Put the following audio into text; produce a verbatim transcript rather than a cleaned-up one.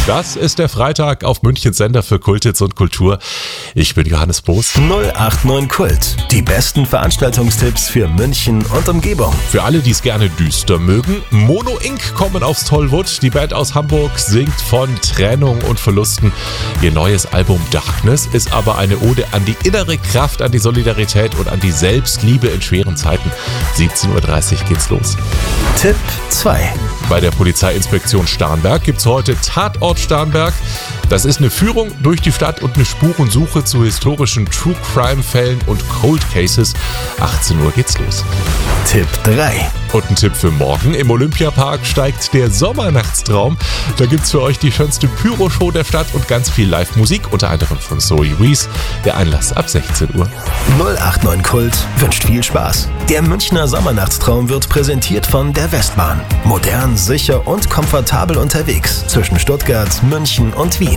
Das ist der Freitag auf Münchens Sender für Kulthits und Kultur. Ich bin Johannes Boos. null acht neun Kult. Die besten Veranstaltungstipps für München und Umgebung. Für alle, die es gerne düster mögen, Mono Incorporated kommen aufs Tollwood. Die Band aus Hamburg singt von Trennung und Verlusten. Ihr neues Album Darkness ist aber eine Ode an die innere Kraft, an die Solidarität und an die Selbstliebe in schweren Zeiten. siebzehn Uhr dreißig geht's los. Tipp zwei. Bei der Polizeiinspektion Starnberg gibt's heute Tatort Starnberg. Das ist eine Führung durch die Stadt und eine Spurensuche zu historischen True-Crime-Fällen und Cold Cases. achtzehn Uhr geht's los. Tipp drei. Und ein Tipp für morgen. Im Olympiapark steigt der Sommernachtstraum. Da gibt's für euch die schönste Pyro-Show der Stadt und ganz viel Live-Musik, unter anderem von Zoe Wees. Der Einlass ab sechzehn Uhr. null acht neun Kult wünscht viel Spaß. Der Münchner Sommernachtstraum wird präsentiert von der Westbahn. Modern, sicher und komfortabel unterwegs zwischen Stuttgart, München und Wien.